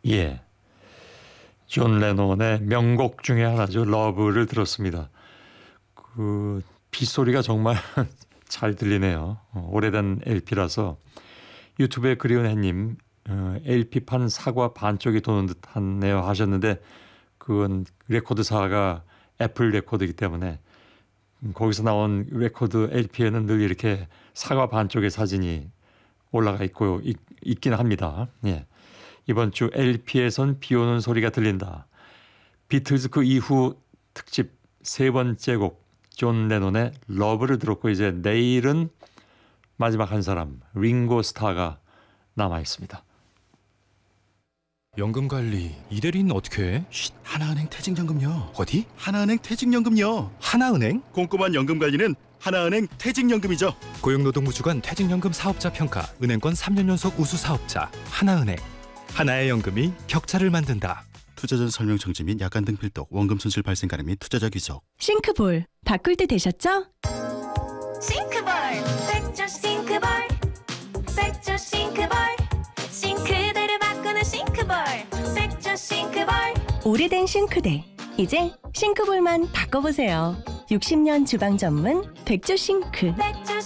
예, 존 레논의 명곡 중에 하나죠. 러브를 들었습니다. 그 빗소리가 정말 잘 들리네요. 오래된 LP라서 유튜브에 그리운 해님 LP판 사과 반쪽이 도는 듯하네요 하셨는데 그건 레코드사가 애플 레코드이기 때문에 거기서 나온 레코드 LP에는 늘 이렇게 사과 반쪽의 사진이 올라가 있긴 합니다. 예. 이번 주 LP에선 비 오는 소리가 들린다. 비틀즈 그 이후 특집 세 번째 곡 존 레논의 러브를 들었고 이제 내일은 마지막 한 사람 링고 스타가 남아 있습니다. 연금 관리 이대리는 어떻게 해? 쉿, 하나은행 퇴직연금요. 어디? 하나은행 퇴직연금요. 하나은행? 꼼꼼한 연금 관리는 하나은행 퇴직연금이죠. 고용노동부주관 퇴직연금 사업자 평가 은행권 3년 연속 우수 사업자 하나은행. 하나의 연금이 격차를 만든다. 투자 전 설명 정지 및 약관 등 필독, 원금 손실 발생 가능 및 투자자 귀속. 싱크볼 바꿀 때 되셨죠? 싱크볼 백조 싱크볼 백조 싱크볼 싱크대를 바꾸는 싱크볼 백조 싱크볼 오래된 싱크대 이제 싱크볼만 바꿔보세요. 60년 주방 전문 백조 싱크. 백조